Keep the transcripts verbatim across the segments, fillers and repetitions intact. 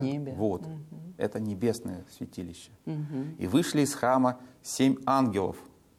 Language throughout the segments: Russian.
Небе. Вот. Угу. Это небесное святилище. Угу. И вышли из храма семь ангелов,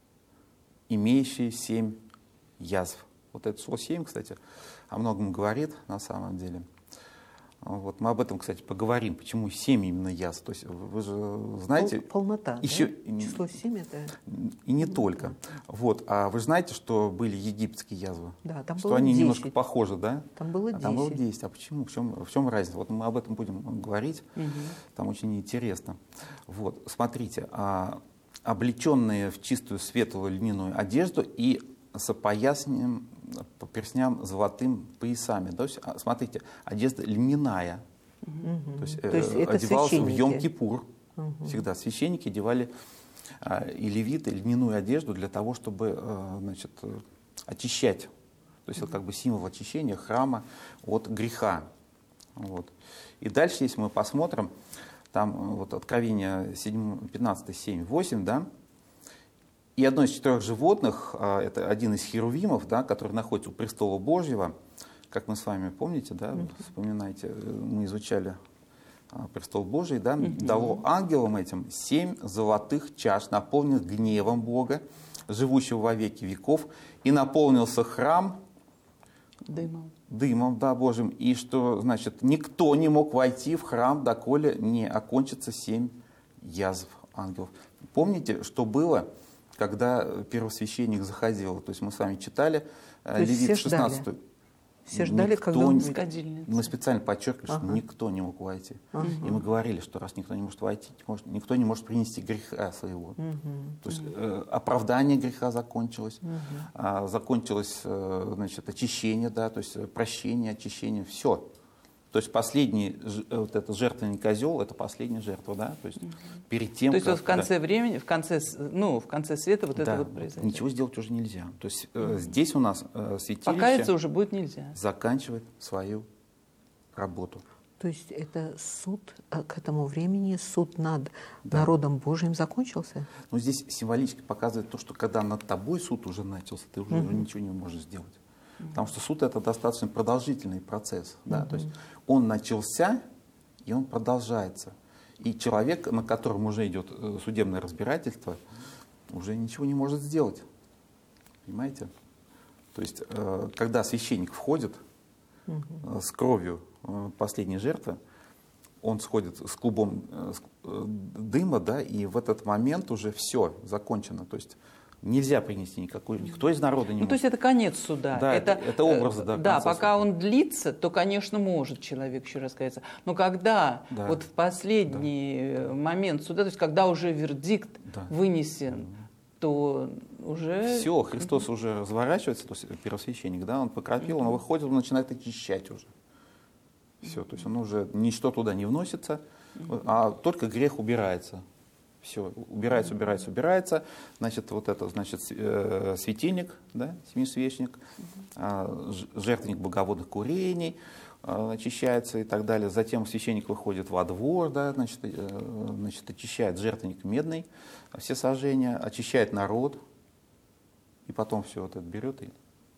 имеющие семь язв. Вот это слово «семь», кстати, о многом говорит на самом деле. Вот. Мы об этом, кстати, поговорим, почему семь именно язв. То есть вы же знаете... Пол, полнота, еще, да? Число семь это... И не только. Вот. А вы знаете, что были египетские язвы? Да, там что было они десять. Немножко похожи, да? Там было а десять. Там было десять. А почему? В чем, в чем разница? Вот мы об этом будем говорить. Угу. Там очень интересно. Вот. Смотрите, а, облеченные в чистую светлую льняную одежду и с опоясанием по перстням золотым поясами. То есть, смотрите, одежда льняная. Угу. То есть, То есть э, это одевалась в священники. Йом-Кипур. Угу. Всегда священники одевали а, и левиты льняную одежду для того, чтобы а, значит, очищать. То есть, угу. это как бы символ очищения храма от греха. Вот. И дальше, если мы посмотрим, там вот Откровение пятнадцать, семь, восемь, да, и одно из четырех животных, это один из херувимов, да, который находится у престола Божьего, как мы с вами помните, да, mm-hmm. вспоминаете, мы изучали престол Божий, да, mm-hmm. дало ангелам этим семь золотых чаш, наполненных гневом Бога, живущего во веки веков, и наполнился храм дымом. Дымом, да, Божьим, и что, значит, никто не мог войти в храм, доколе не окончится семь язв ангелов. Помните, что было, когда первосвященник заходил? То есть мы с вами читали Левит шестнадцать. Все ждали, никто, когда он сходил. Мы специально подчеркивали, ага. что никто не мог войти. Ага. И мы говорили, что раз никто не может войти, может, никто не может принести греха своего. Угу. То есть э, оправдание греха закончилось, угу. а, закончилось э, значит, очищение, да, то есть прощение, очищение, все. То есть последний вот это жертвенный козел, это последняя жертва, да, то есть угу. перед тем, то есть как, вот в конце да. времени, в конце, ну, в конце света вот да, это вот произойдет. Ничего сделать уже нельзя. То есть э, здесь у нас э, святилище покаяться уже будет нельзя. Заканчивает свою работу. То есть это суд к этому времени, суд над да. народом Божьим закончился? Ну здесь символически показывает то, что когда над тобой суд уже начался, ты уже, угу. уже ничего не можешь сделать. Потому что суд — это достаточно продолжительный процесс. Да? Mm-hmm. То есть он начался, и он продолжается. И человек, на котором уже идет судебное разбирательство, уже ничего не может сделать. Понимаете? То есть, когда священник входит mm-hmm. с кровью последней жертвы, он сходит с клубом дыма, да, и в этот момент уже все закончено. То есть нельзя принести никакой, никто из народа не ну, может. То есть это конец суда. Да, это, это образ, да. Да, пока суда. он длится, то, конечно, может человек еще раскаяться. Но когда да. вот в последний да. момент суда, то есть когда уже вердикт да. вынесен, да. то уже... Все, Христос mm-hmm. уже разворачивается, то есть первосвященник, да, он покропил, mm-hmm. он выходит, он начинает очищать уже. Все, то есть он уже ничто туда не вносится, mm-hmm. а только грех убирается. Все, убирается, убирается, убирается. Значит, вот это, значит, светильник, да, семисвечник, mm-hmm. жертвенник благовонных курений очищается и так далее. Затем священник выходит во двор, да, значит, значит, очищает жертвенник медный, все сожжения, очищает народ, и потом все вот это берет и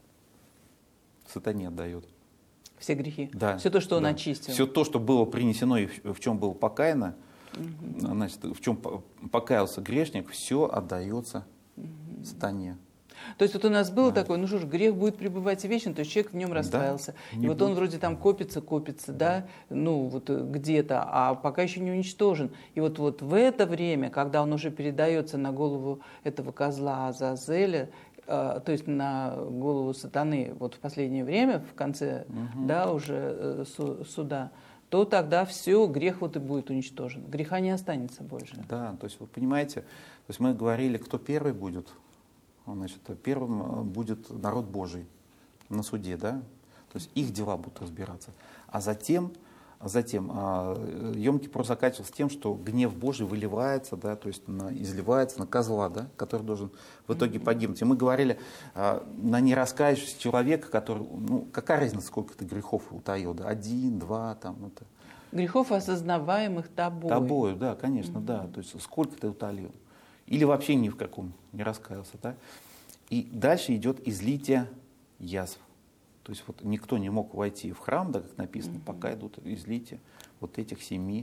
сатане отдает. Все грехи? Да. Все то, что да. он очистил? Все то, что было принесено и в чем было покаяно, угу. значит, в чем покаялся грешник, все отдается угу. сатане. То есть вот у нас было да. такое, ну что ж, грех будет пребывать вечно, то есть человек в нем раскаялся. Да, и вот будет. Он вроде там копится, копится, да, ну вот где-то, а пока еще не уничтожен. И вот, вот в это время, когда он уже передается на голову этого козла Азазеля, э, то есть на голову сатаны, вот в последнее время, в конце, угу. да, уже э, су- суда, то тогда все, грех вот и будет уничтожен. Греха не останется больше. Да, то есть вы понимаете, то есть мы говорили, кто первый будет. Значит, первым будет народ Божий на суде, да? То есть их дела будут разбираться. А затем, затем Йом-Кипур заканчивался тем, что гнев Божий выливается, да, то есть на, изливается на козла, да, который должен в итоге погибнуть. И мы говорили на нераскаявшегося человека, который, ну, какая разница, сколько ты грехов утаил, да? Один, два, там, это. Грехов, осознаваемых тобой. Тобою, да, конечно, mm-hmm. да. То есть сколько ты утолил. Или вообще ни в каком не раскаялся. Да? И дальше идет излитие язв. То есть вот никто не мог войти в храм, да, как написано, пока идут излитие вот этих семи